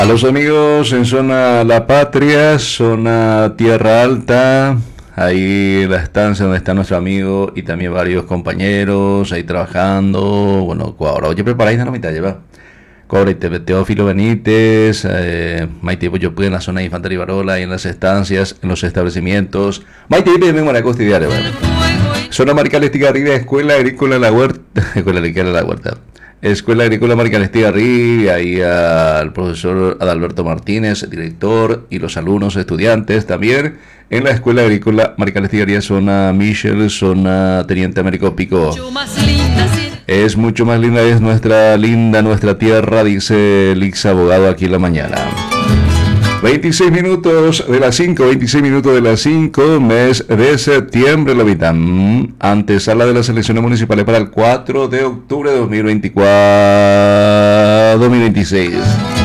A los amigos en zona La Patria, zona Tierra Alta, ahí la estancia donde está nuestro amigo y también varios compañeros ahí trabajando. Bueno, ahora oye, preparáis la mitad, lleva. Cobre, Teófilo Benítez, Maite yo pude en la zona de Infantería Barola y en las estancias, en los establecimientos. Maite yo me a costidiar, zona Marcal Estigarribia, Escuela Agrícola La Huerta, Escuela Agrícola La Huerta. Escuela Agrícola Marcal Estigarribia, ahí al profesor Adalberto Martínez, director, y los alumnos, estudiantes también. En la Escuela Agrícola Marcal Estigarribia, zona Michel, zona Teniente Américo Pico. Es mucho más linda, es nuestra tierra, dice Lix Abogado aquí en la mañana. 26 minutos de las 5, 26 minutos de las 5, mes de septiembre, la mitad. Antesala de las elecciones municipales para el 4 de octubre de 2024, 2026.